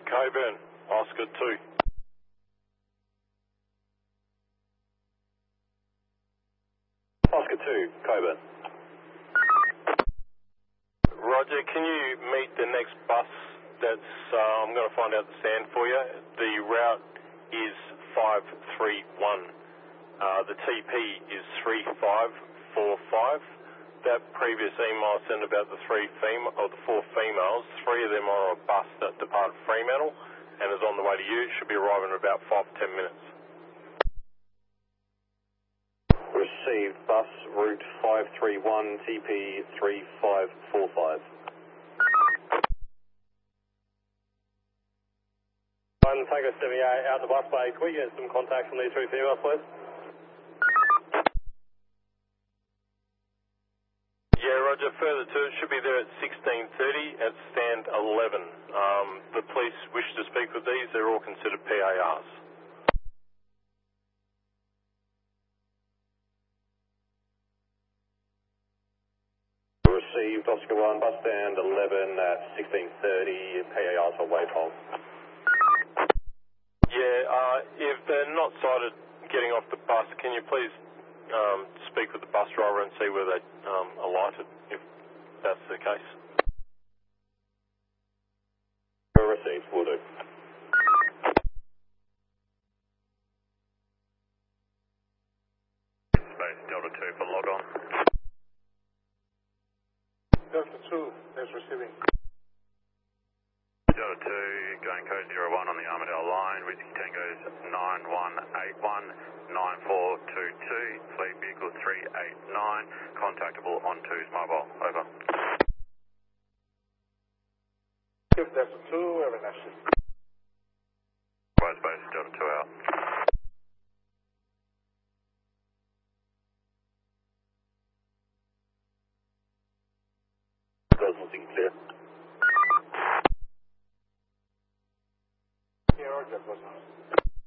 Coburn, Oscar 2. Oscar 2, Coburn. Roger, can you meet the next bus that's, I'm going to find out the stand for you. The route is 531. The TP is 3545. That previous email I sent about the the 4 females, 3 of them are on a bus that departed Fremantle and is on the way to you. Should be arriving in about 5 to 10 minutes. Received bus route 531 TP 3545. Tango 78 out the bus bay. Can we get some contact from these 3 females, please? Yeah, Roger. Further to it, should be there at 16:30 at stand 11. The police wish to speak with these. They're all considered PARs. Received Oscar 1, bus stand 11 at 16:30, PARs for Wavehole. Yeah, if they're not sighted getting off the bus, can you please speak with the bus driver and see where they alighted, if that's the case? Received, will do. Space Delta 2 for log on. Delta 2 is receiving. Delta 2, going code 01 on the Armadale line, Whiskey Tango's 9181 9422, fleet vehicle 389, contactable on 2's mobile, over. Delta 2, have a nice shift. White space, Delta 2 out. Does looking clear. Yeah, Roger, was nice.